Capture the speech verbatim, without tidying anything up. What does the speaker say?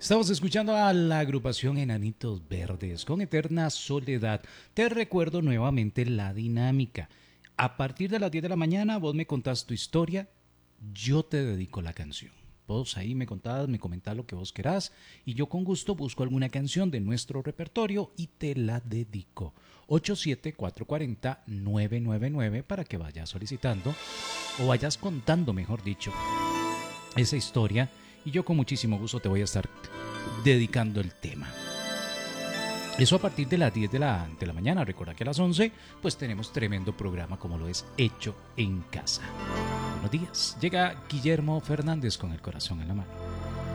Estamos escuchando a la agrupación Enanitos Verdes con Eterna Soledad. Te recuerdo nuevamente la dinámica. A partir de las diez de la mañana vos me contás tu historia, yo te dedico la canción. Vos ahí me contás, me comentás lo que vos querás y yo con gusto busco alguna canción de nuestro repertorio y te la dedico. ocho siete cuatro cuatro cero nueve nueve nueve para que vayas solicitando o vayas contando, mejor dicho, esa historia y yo con muchísimo gusto te voy a estar dedicando el tema. Eso a partir de las diez de la, de la mañana. Recuerda que a las once pues tenemos tremendo programa como lo es Hecho en Casa. Buenos días. Llega Guillermo Fernández con el corazón en la mano.